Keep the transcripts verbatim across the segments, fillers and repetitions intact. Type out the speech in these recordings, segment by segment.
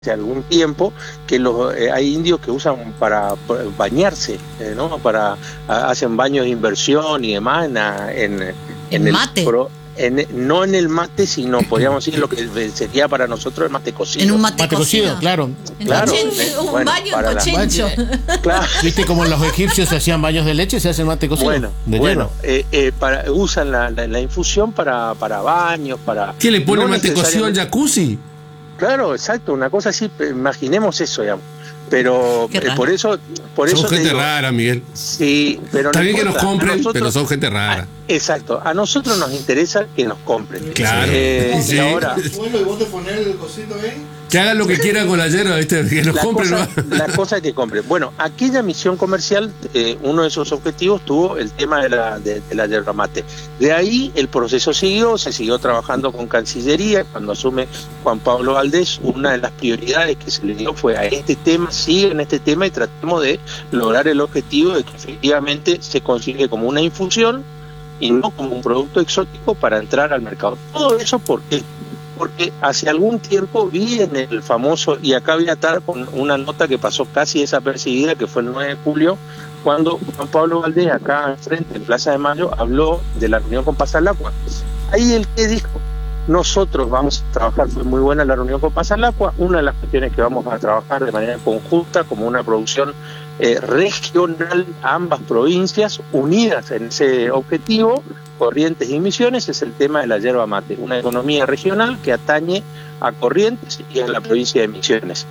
hace algún tiempo que los eh, hay indios que usan para, para bañarse, eh, ¿no? Para a, hacen baños de inversión y demás en en, en, ¿En el mate? Pro, en, no en el mate, sino podríamos decir lo que sería para nosotros el mate cocido. En un mate, Mate cocido, cocido, claro. En Claro, cochencho, eh, un bueno, baño para en la- cochencho. Claro. Viste como los egipcios se hacían baños de leche, se hacen mate cocido. Bueno, de bueno, hielo. eh, eh, para, usan la, la, la infusión para, para baños, para... ¿Qué le pone no mate cocido al necesariamente- jacuzzi? Claro, exacto, una cosa así, pe- imaginemos eso, digamos. Pero Qué eh, raro. por eso, por eso Son te gente digo, rara, Miguel. sí, pero Está no bien que nos importa, a compren, nosotros- pero son gente rara. Ah, exacto, a nosotros nos interesa que nos compren. Claro. Eh, Sí. Y ahora, Suelo y vos te ponés el cosito ahí. Que hagan lo que quieran con la hierba, ¿viste? Que nos la compren. cosa, ¿no? la cosa es que compren. Bueno, aquella misión comercial, eh, uno de esos objetivos tuvo el tema de la, de, de la yerba mate. De ahí el proceso siguió, se siguió trabajando con Cancillería. Cuando asume Juan Pablo Valdés, una de las prioridades que se le dio fue a este tema, sigue en este tema y tratemos de lograr el objetivo de que efectivamente se consigue como una infusión y no como un producto exótico para entrar al mercado. Todo eso, ¿por qué? Porque hace algún tiempo vi en el famoso, y acá voy a estar con una nota que pasó casi desapercibida, que fue el nueve de julio, cuando Juan Pablo Valdés, acá enfrente, en Plaza de Mayo, habló de la reunión con Pasalacua. Ahí el que dijo, nosotros vamos a trabajar, fue muy buena la reunión con Pasalacua, una de las cuestiones que vamos a trabajar de manera conjunta, como una producción eh, regional, ambas provincias unidas en ese objetivo, Corrientes y Misiones, es el tema de la yerba mate, una economía regional que atañe a Corrientes y a la provincia de Misiones.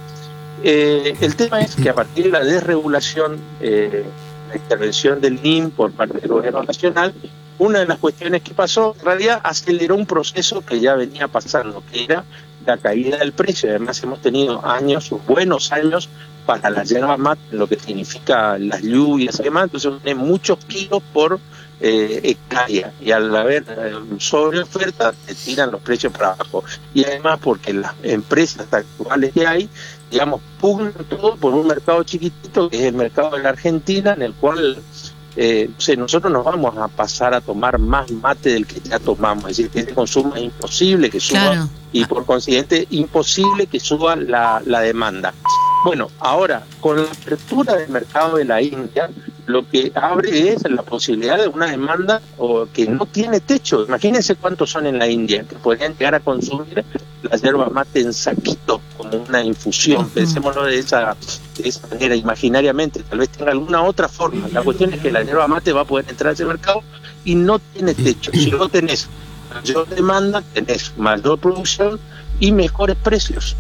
Eh, el tema es que a partir de la desregulación, eh, la intervención del N I M por parte del gobierno nacional, una de las cuestiones que pasó, en realidad aceleró un proceso que ya venía pasando, que era la caída del precio. Además hemos tenido años, buenos años, para la yerba mate, lo que significa las lluvias y demás, entonces hay muchos kilos por eh, hectárea, y al haber eh, sobre oferta te tiran los precios para abajo, y además porque las empresas actuales que hay, digamos, pugnan todo por un mercado chiquitito que es el mercado de la Argentina, en el cual eh, o sea, nosotros nos vamos a pasar a tomar más mate del que ya tomamos, es decir, que ese consumo es imposible que suba, Claro. y por consiguiente imposible que suba la, la demanda. Bueno, ahora, con la apertura del mercado de la India, lo que abre es la posibilidad de una demanda o, que no tiene techo. Imagínense cuántos son en la India, que podrían llegar a consumir la yerba mate en saquito, como una infusión. Uh-huh. Pensémoslo de esa, de esa manera, imaginariamente. Tal vez tenga alguna otra forma. La cuestión es que la yerba mate va a poder entrar a ese mercado y no tiene techo. Si no tenés mayor demanda, tenés mayor producción y mejores precios.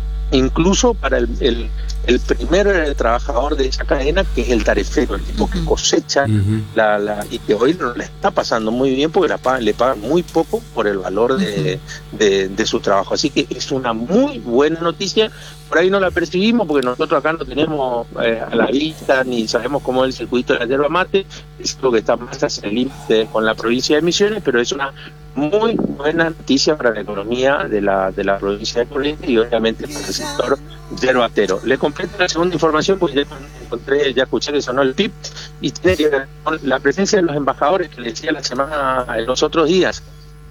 Incluso para el, el, el primer trabajador de esa cadena, que es el tarefero, el tipo que cosecha uh-huh. la, la, y que hoy no le está pasando muy bien porque la pagan, le pagan muy poco por el valor de, uh-huh. de, de su trabajo. Así que es una muy buena noticia. Por ahí no la percibimos porque nosotros acá no tenemos eh, a la vista ni sabemos cómo es el circuito de la yerba mate, es lo que está más hacia el límite con la provincia de Misiones, pero es una muy buena noticia para la economía de la, de la provincia de Corrientes y obviamente para el sector yerbatero. Le completo la segunda información porque ya encontré, ya escuché que sonó el P I B y tiene que ver con la presencia de los embajadores que le decía la semana, en los otros días.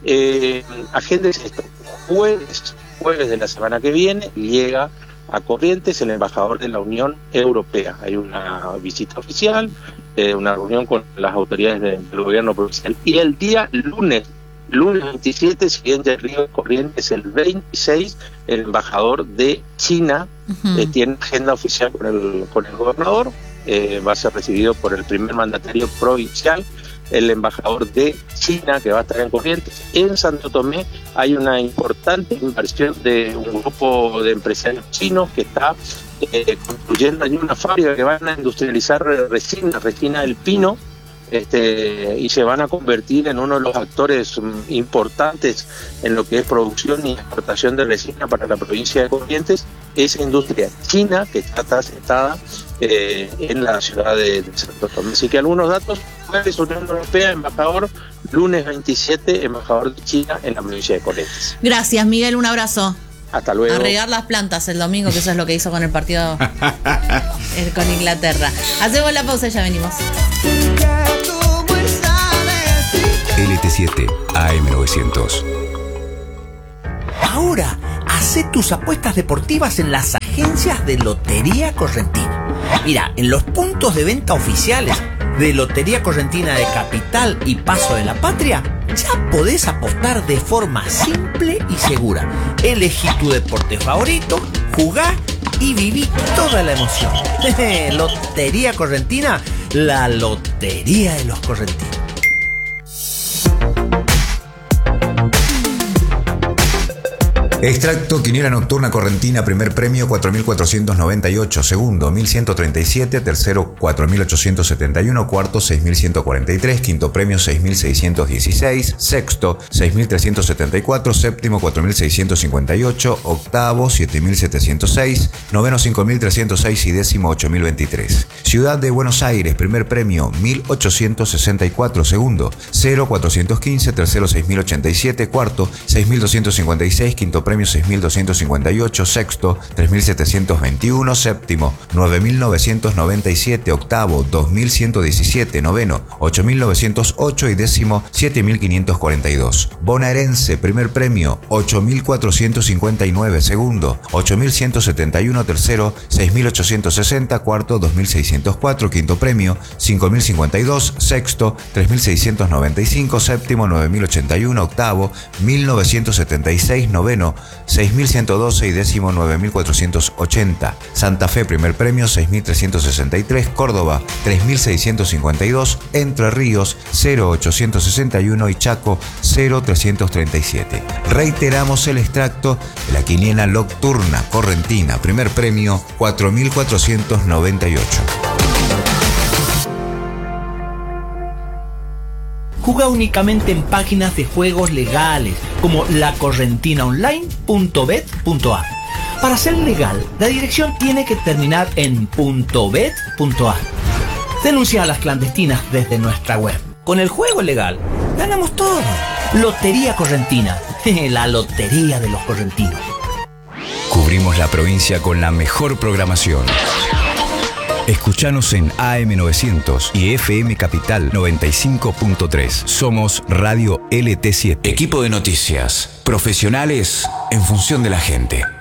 Eh, agéndese esto, jueves, jueves de la semana que viene llega a Corrientes el embajador de la Unión Europea. Hay una visita oficial, eh, una reunión con las autoridades de, del gobierno provincial. Y el día lunes, lunes veintisiete, si bien ya el río de Corrientes, el veintiséis, el embajador de China uh-huh. eh, tiene agenda oficial con el, con el gobernador, eh, va a ser recibido por el primer mandatario provincial, el embajador de China que va a estar en Corrientes. En Santo Tomé hay una importante inversión de un grupo de empresarios chinos que está eh, construyendo allí una fábrica que van a industrializar resina, resina del pino, este, y se van a convertir en uno de los actores um, importantes en lo que es producción y exportación de resina para la provincia de Corrientes. Esa industria china que está asentada eh, en la ciudad de, de Santo Tomé. Así que algunos datos: jueves Unión Europea, embajador; lunes veintisiete, embajador de China en la provincia de Corrientes. Gracias, Miguel, un abrazo. Hasta luego. A regar las plantas el domingo, que eso es lo que hizo con el partido eh, con Inglaterra. Hacemos la pausa y ya venimos. L T siete A M novecientos. Ahora, Hacé tus apuestas deportivas en las agencias de Lotería Correntina. Mira, en los puntos de venta oficiales de Lotería Correntina de Capital y Paso de la Patria, ya podés apostar de forma simple y segura. Elegí tu deporte favorito, jugá y viví toda la emoción. Lotería Correntina, la lotería de los correntinos. Extracto Quiniela Nocturna Correntina, primer premio cuatro mil cuatrocientos noventa y ocho, segundo mil ciento treinta y siete, tercero cuatro mil ochocientos setenta y uno, cuarto seis mil ciento cuarenta y tres, quinto premio seis mil seiscientos dieciséis, sexto seis mil trescientos setenta y cuatro, séptimo cuatro mil seiscientos cincuenta y ocho, octavo siete mil setecientos seis, noveno cinco mil trescientos seis y décimo ocho mil veintitrés. Ciudad de Buenos Aires, primer premio mil ochocientos sesenta y cuatro, segundo cero cuatrocientos quince, tercero seis mil ochenta y siete, cuarto seis mil doscientos cincuenta y seis, quinto premio seis mil doscientos cincuenta y ocho, sexto tres mil setecientos veintiuno, séptimo nueve mil novecientos noventa y siete, octavo dos mil ciento diecisiete, noveno ocho mil novecientos ocho y décimo siete mil quinientos cuarenta y dos. Bonaerense, primer premio ocho mil cuatrocientos cincuenta y nueve, segundo ocho mil ciento setenta y uno, tercero seis mil ochocientos sesenta, cuarto dos mil seiscientos cuatro, quinto premio cinco mil cincuenta y dos, sexto tres mil seiscientos noventa y cinco, séptimo nueve mil ochenta y uno, octavo mil novecientos setenta y seis, noveno seis mil ciento doce y décimo nueve mil cuatrocientos ochenta. Santa Fe, primer premio seis mil trescientos sesenta y tres, Córdoba tres mil seiscientos cincuenta y dos, Entre Ríos cero ochocientos sesenta y uno y Chaco cero trescientos treinta y siete. Reiteramos el extracto de la Quiniela Nocturna Correntina, primer premio cuatro mil cuatrocientos noventa y ocho. Juega únicamente en páginas de juegos legales como la correntina online punto bet punto a r. Para ser legal, la dirección tiene que terminar en .bet punto a r. Denuncia a las clandestinas desde nuestra web. Con el juego legal, ganamos todo. Lotería Correntina, la lotería de los correntinos. Cubrimos la provincia con la mejor programación. Escuchanos en A M novecientos y F M Capital noventa y cinco punto tres. Somos Radio L T siete. Equipo de noticias. Profesionales en función de la gente.